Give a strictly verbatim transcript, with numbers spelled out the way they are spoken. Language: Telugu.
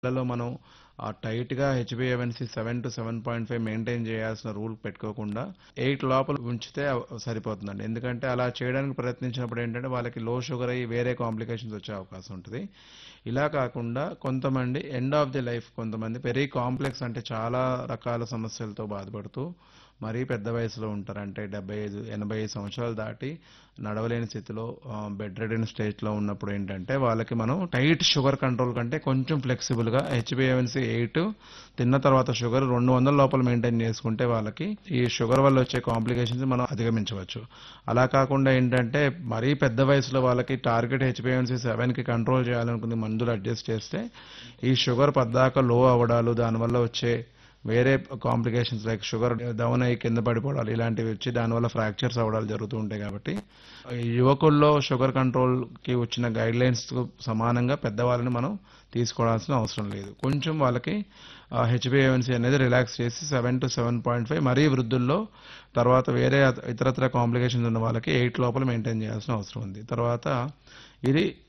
లలో మనం ఆహ్, టైట్‌గా హెచ్‌బీఏవన్సీ seven seven point five maintain చేయాల్సిన రూల్ పెట్టుకోకుండా ఎయిట్ లోపల ఉంచితే అవ్ సరిపోతుందండి. ఎందుకంటే అలా చేయడానికి ప్రయత్నించినప్పుడు ఏంటంటే వాళ్ళకి లో షుగర్ అయ్యి వేరే కాంప్లికేషన్స్ వచ్చే అవకాశం ఉంటది. ఇలా కాకుండా కొంతమంది ఎండ్ ఆఫ్ ది లైఫ్ కొంతమంది వెరీ కాంప్లెక్స్ అంటే చాలా రకాల సమస్యలతో బాధపడుతూ మరీ పెద్ద వయసులో ఉంటారు. అంటే డెబ్బై ఐదు, ఎనభై ఐదు సంవత్సరాలు దాటి నడవలేని స్థితిలో ఆహ్, బెడ్ రిడెన్ స్టేజ్‌లో ఉన్నప్పుడు ఏంటంటే వాళ్ళకి మనం టైట్ షుగర్ కంట్రోల్ కంటే కొంచెం ఫ్లెక్సిబుల్‌గా హెచ్‌బీఏవన్సీ ఎయిట్ తిన్న తర్వాత షుగర్ రెండు వందల లోపల మెయింటైన్ చేసుకుంటే వాళ్ళకి ఈ షుగర్ వల్ల వచ్చే కాంప్లికేషన్స్ మనం అధిగమించవచ్చు. అలా కాకుండా ఏంటంటే మరీ పెద్ద వయసులో వాళ్ళకి టార్గెట్ హెచ్‌బీఏవన్సీ సెవెన్‌కి కంట్రోల్ చేయాలనుకుని మందులు అడ్జస్ట్ చేస్తే ఈ షుగర్ పద్దాక లో అవ్వడాలు దానివల్ల వచ్చే వేరే కాంప్లికేషన్స్ లైక్ షుగర్ డౌన్ అయ్యి కింద పడిపోవడాలు ఇలాంటివి వచ్చి దానివల్ల ఫ్రాక్చర్స్ అవ్వడాలు జరుగుతూ ఉంటాయి కాబట్టి ఈ యువకుల్లో షుగర్ కంట్రోల్ కి వచ్చిన గైడ్ లైన్స్ సమానంగా పెద్దవాళ్ళని మనం తీసుకోవాల్సిన అవసరం లేదు. కొంచెం వాళ్ళకి హెచ్‌బీఏవన్సీ అనేది రిలాక్స్ చేసి seven to seven point five మరీ వృద్ధుల్లో తర్వాత వేరే ఇతరత్ర కాంప్లికేషన్స్ ఉన్న వాళ్ళకి ఎయిట్ లోపల మెయింటైన్ చేయాల్సిన అవసరం ఉంది. తర్వాత ఇది